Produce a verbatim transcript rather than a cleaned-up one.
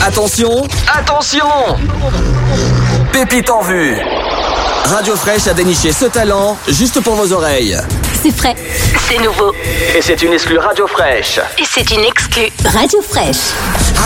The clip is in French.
Attention, attention! Pépite en vue. Radio Fraîche a déniché ce talent juste pour vos oreilles. C'est frais, c'est nouveau. Et c'est une exclue Radio Fraîche. Et c'est une exclue Radio Fraîche.